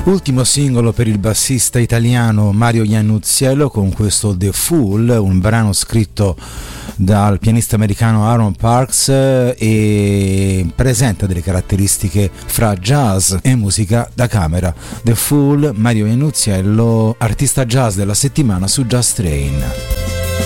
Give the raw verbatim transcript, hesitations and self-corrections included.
Ultimo singolo per il bassista italiano Mario Iannuzziello con questo The Fool, un brano scritto dal pianista americano Aaron Parks e presenta delle caratteristiche fra jazz e musica da camera. The Fool, Mario Iannuzziello, artista jazz della settimana su Jazz Train.